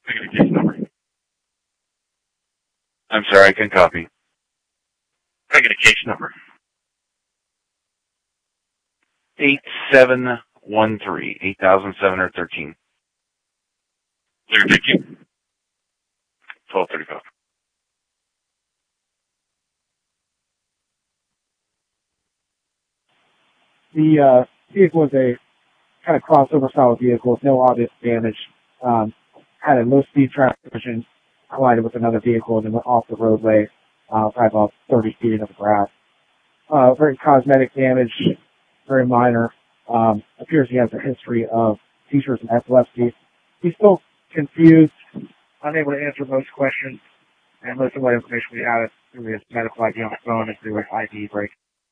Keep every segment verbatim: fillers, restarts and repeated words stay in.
I get a case number. I'm sorry, I can copy. I get a case number. eight seven one three, eight thousand seven hundred thirteen. Clear, thank you. twelve thirty-five. The uh, vehicle was a kind of crossover style vehicle with no obvious damage. Um, had a low-speed transmission, collided with another vehicle, and then went off the roadway, uh, probably about thirty feet into the grass. Uh, very cosmetic damage, very minor. Um, appears he has a history of seizures and epilepsy. He's still confused, unable to answer most questions, and most of what information we have is through his medical I D on the phone and through his I D break.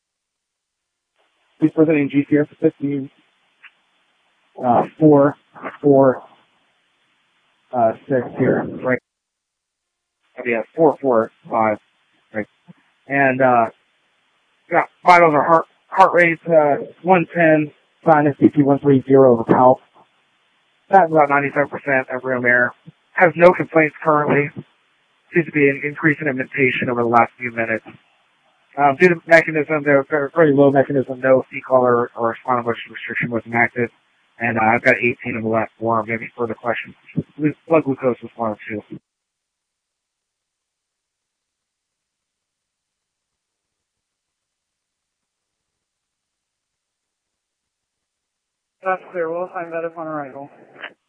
He's presenting G C R for fifteen, uh, four, four, uh, six here, right? Oh, yeah, four, four, five, right? And, uh, got vitals are heart, heart rate, uh, one ten, sinus C P one thirty over palp. That's about ninety-seven percent of room air. Has no complaints currently. Seems to be an increase in imitation over the last few minutes. Um, due to mechanism, there was very low mechanism, no C-collar or spinal motion restriction was enacted. And uh, I've got eighteen of the left form. Maybe further questions. Blood glucose was one or two. That's clear. We'll find that up on arrival.